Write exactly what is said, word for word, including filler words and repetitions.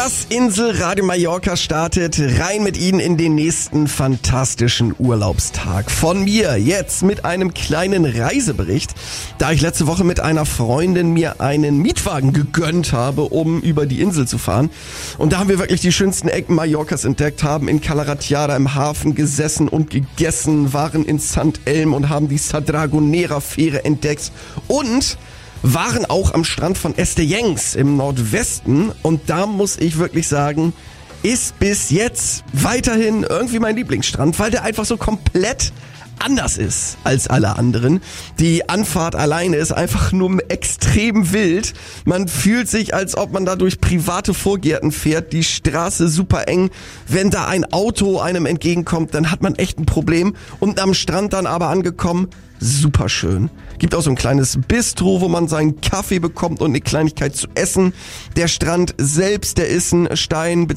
Das Inselradio Mallorca startet rein mit Ihnen in den nächsten fantastischen Urlaubstag. Von mir jetzt mit einem kleinen Reisebericht, da ich letzte Woche mit einer Freundin mir einen Mietwagen gegönnt habe, um über die Insel zu fahren. Und da haben wir wirklich die schönsten Ecken Mallorcas entdeckt, haben in Cala Ratjada im Hafen gesessen und gegessen, waren in Sant Elm und haben die Sa Dragonera Fähre entdeckt und waren auch am Strand von Estellencs im Nordwesten, und da muss ich wirklich sagen, ist bis jetzt weiterhin irgendwie mein Lieblingsstrand, weil der einfach so komplett anders ist als alle anderen. Die Anfahrt alleine ist einfach nur extrem wild. Man fühlt sich, als ob man da durch private Vorgärten fährt. Die Straße super eng. Wenn da ein Auto einem entgegenkommt, dann hat man echt ein Problem. Und am Strand dann aber angekommen, super schön. Gibt auch so ein kleines Bistro, wo man seinen Kaffee bekommt und eine Kleinigkeit zu essen. Der Strand selbst, der ist ein Stein